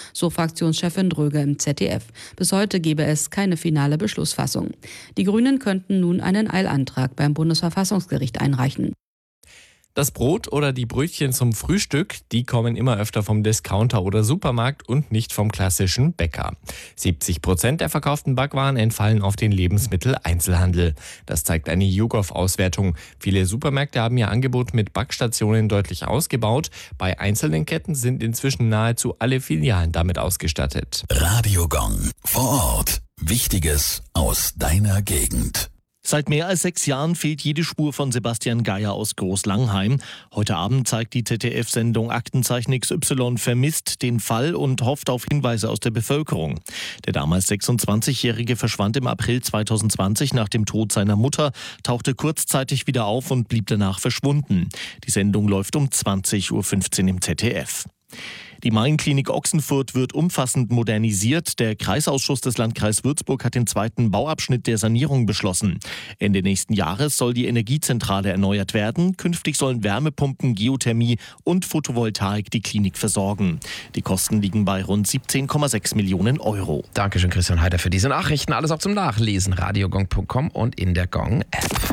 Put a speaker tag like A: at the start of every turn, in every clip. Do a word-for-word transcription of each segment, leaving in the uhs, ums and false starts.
A: so Fraktionschefin Dröge im Z D F. Bis heute gebe es keine finale Beschlussfassung. Die Grünen könnten nun einen Eilantrag beim Bundesverfassungsgericht einreichen.
B: Das Brot oder die Brötchen zum Frühstück, die kommen immer öfter vom Discounter oder Supermarkt und nicht vom klassischen Bäcker. siebzig Prozent der verkauften Backwaren entfallen auf den Lebensmitteleinzelhandel. Das zeigt eine YouGov-Auswertung. Viele Supermärkte haben ihr Angebot mit Backstationen deutlich ausgebaut. Bei einzelnen Ketten sind inzwischen nahezu alle Filialen damit ausgestattet.
C: Radio Gong. Vor Ort. Wichtiges aus deiner Gegend.
D: Seit mehr als sechs Jahren fehlt jede Spur von Sebastian Geier aus Großlangheim. Heute Abend zeigt die Z D F-Sendung Aktenzeichen X Y vermisst den Fall und hofft auf Hinweise aus der Bevölkerung. Der damals sechsundzwanzigjährige verschwand im April zweitausendzwanzig nach dem Tod seiner Mutter, tauchte kurzzeitig wieder auf und blieb danach verschwunden. Die Sendung läuft um zwanzig Uhr fünfzehn im Z D F. Die Main-Klinik Ochsenfurt wird umfassend modernisiert. Der Kreisausschuss des Landkreises Würzburg hat den zweiten Bauabschnitt der Sanierung beschlossen. Ende nächsten Jahres soll die Energiezentrale erneuert werden. Künftig sollen Wärmepumpen, Geothermie und Photovoltaik die Klinik versorgen. Die Kosten liegen bei rund siebzehn Komma sechs Millionen Euro.
E: Dankeschön, Christian Heider, für diese Nachrichten. Alles auch zum Nachlesen. radiogong punkt com und in der Gong-App.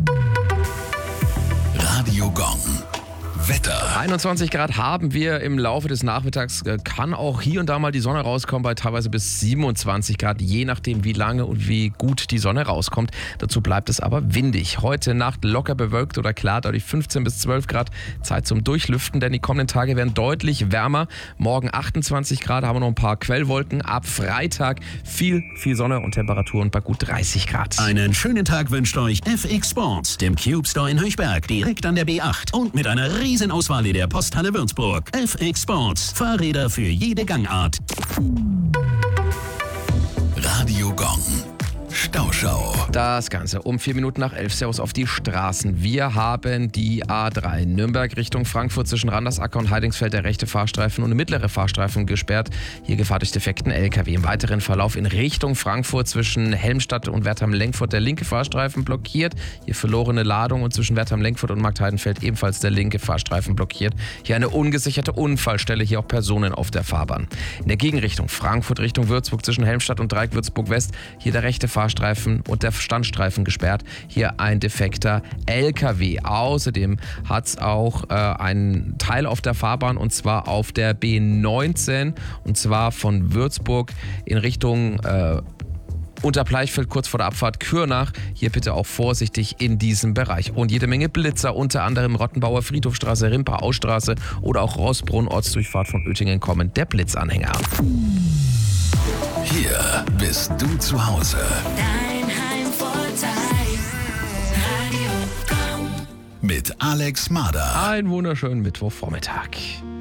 C: Radio Gong. Wetter.
E: einundzwanzig Grad haben wir im Laufe des Nachmittags. Kann auch hier und da mal die Sonne rauskommen, bei teilweise bis siebenundzwanzig Grad, je nachdem wie lange und wie gut die Sonne rauskommt. Dazu bleibt es aber windig. Heute Nacht locker bewölkt oder klar, dadurch fünfzehn bis zwölf Grad. Zeit zum Durchlüften, denn die kommenden Tage werden deutlich wärmer. Morgen achtundzwanzig Grad, haben wir noch ein paar Quellwolken. Ab Freitag viel, viel Sonne und Temperaturen bei gut dreißig Grad.
C: Einen schönen Tag wünscht euch F X Sports, dem Cube Store in Höchberg, direkt an der B acht und mit einer riesen Auswahl in der Posthalle Würzburg. F X Sports, Fahrräder für jede Gangart. Radio Gong. Stauschau.
E: Das Ganze um vier Minuten nach elf. Servus auf die Straßen. Wir haben die A drei Nürnberg Richtung Frankfurt zwischen Randersacker und Heidingsfeld der rechte Fahrstreifen und der mittlere Fahrstreifen gesperrt. Hier Gefahr durch defekten L K W. Im weiteren Verlauf in Richtung Frankfurt zwischen Helmstadt und Wertheim-Lenkfurt der linke Fahrstreifen blockiert. Hier verlorene Ladung und zwischen Wertheim-Lenkfurt und Marktheidenfeld ebenfalls der linke Fahrstreifen blockiert. Hier eine ungesicherte Unfallstelle, hier auch Personen auf der Fahrbahn. In der Gegenrichtung Frankfurt Richtung Würzburg zwischen Helmstadt und Dreieck Würzburg West hier der rechte Fahrstreifen und der Standstreifen gesperrt. Hier ein defekter L K W. Außerdem hat es auch äh, einen Teil auf der Fahrbahn und zwar auf der B neunzehn und zwar von Würzburg in Richtung äh, Unterbleichfeld kurz vor der Abfahrt Kürnach. Hier bitte auch vorsichtig in diesem Bereich. Und jede Menge Blitzer, unter anderem Rottenbauer Friedhofstraße, Rimper-Austraße oder auch Rossbrunn, Ortsdurchfahrt von Oettingen kommen der Blitzanhänger.
C: Hier bist du zu Hause.
F: Dein Heimvorteil. Radio Gong.
C: Mit Alex Mader.
E: Einen wunderschönen Mittwochvormittag.